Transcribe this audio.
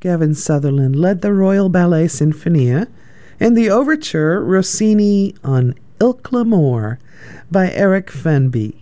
Gavin Sutherland led the Royal Ballet Sinfonia, and the overture Rossini on Ilk l'Amour by Eric Fenby.